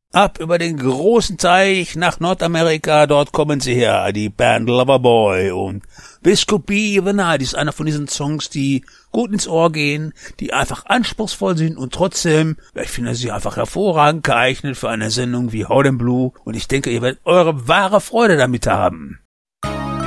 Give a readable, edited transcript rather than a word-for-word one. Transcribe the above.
Ab über den großen Teich nach Nordamerika, dort kommen sie her, die Band Loverboy, und This Could Be the Night ist einer von diesen Songs, die gut ins Ohr gehen, die einfach anspruchsvoll sind und trotzdem, ich finde sie einfach hervorragend geeignet für eine Sendung wie Hot and Blue, und ich denke, ihr werdet eure wahre Freude damit haben.